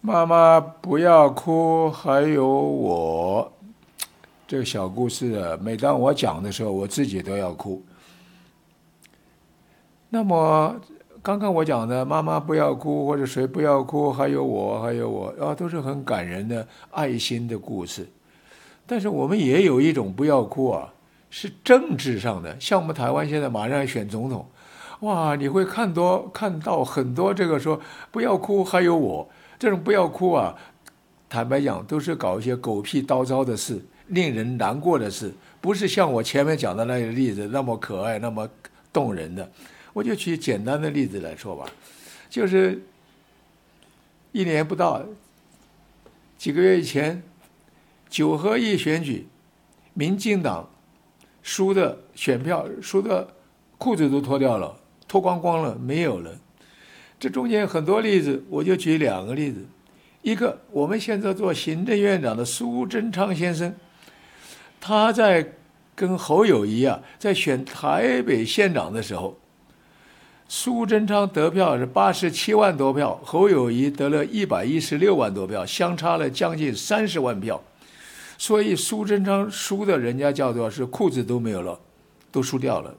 妈妈不要哭，还有我。这个小故事啊，每当我讲的时候，我自己都要哭。那么刚刚我讲的妈妈不要哭，或者谁不要哭，还有我，还有我啊，都是很感人的爱心的故事。但是我们也有一种不要哭啊，是政治上的，像我们台湾现在马上要选总统，哇，你会看到很多这个说不要哭，还有我这种不要哭啊，坦白讲都是搞一些狗屁叨糟的事，令人难过的事，不是像我前面讲的那个例子那么可爱、那么动人的。我就举简单的例子来说吧，就是1年不到，几个月以前9合1选举，民进党输的选票输的裤子都脱掉了，脱光光了，没有了。这中间很多例子，我就举2个例子。一个，我们现在做行政院长的苏贞昌先生，他在跟侯友宜在选台北县长的时候，苏贞昌得票是87万多票，侯友宜得了116万多票，相差了将近30万票。所以苏贞昌输的，人家叫做是裤子都没有了，都输掉了。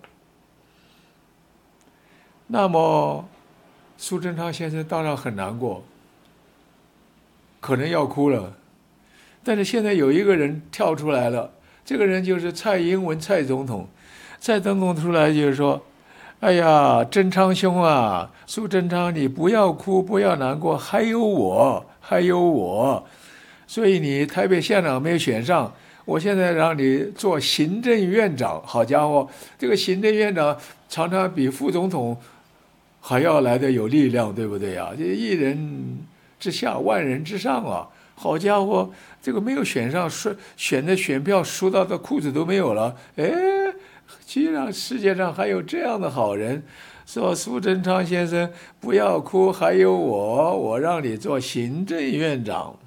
那么苏贞昌先生当然很难过，可能要哭了。但是现在有一个人跳出来了，这个人就是蔡英文蔡总统。蔡总统出来就是说，哎呀，贞昌兄啊，苏贞昌你不要哭，不要难过，还有我，还有我。所以你台北县长没有选上，我现在让你做行政院长。好家伙，这个行政院长常常比副总统还要来的有力量，对不对啊？这一人之下，万人之上啊！好家伙，这个没有选上，选的选票输到的裤子都没有了。哎，居然世界上还有这样的好人，说苏贞昌先生不要哭，还有我让你做行政院长。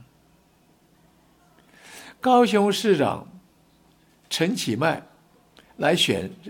高雄市长陈其迈来选